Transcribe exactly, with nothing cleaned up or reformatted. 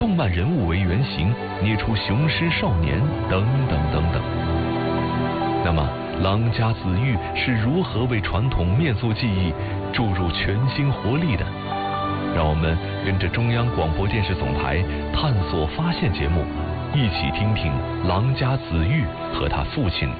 动漫人物为原型，捏出雄狮少年等等等等。那么，郎家子玉是如何为传统面塑技艺注入全新活力的？让我们跟着中央广播电视总台探索发现节目，一起听听郎家子玉和他父亲